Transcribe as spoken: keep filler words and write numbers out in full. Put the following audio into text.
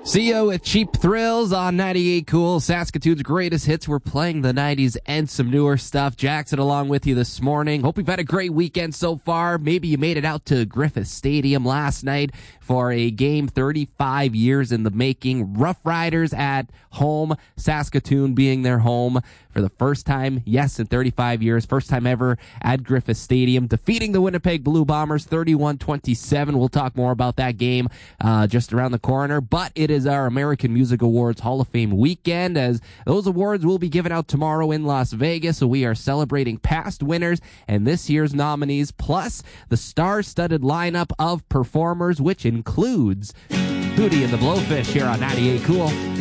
See ya with Cheap Thrills on ninety-eight Cool, Saskatoon's greatest hits. We're playing the nineties and some newer stuff. Jackson along with you this morning. Hope you've had a great weekend so far. Maybe you made it out to Griffith Stadium last night for a game thirty-five years in the making. Rough Riders at home, Saskatoon being their home for the first time, yes, in thirty-five years. First time ever at Griffith Stadium, defeating the Winnipeg Blue Bombers thirty-one twenty-seven. We'll talk more about that game uh, just around the corner, but it is our American Music Awards Hall of Fame weekend, as those awards will be given out tomorrow in Las Vegas. So we are celebrating past winners and this year's nominees, plus the star-studded lineup of performers, which includes Hootie and the Blowfish here on ninety-eight Cool.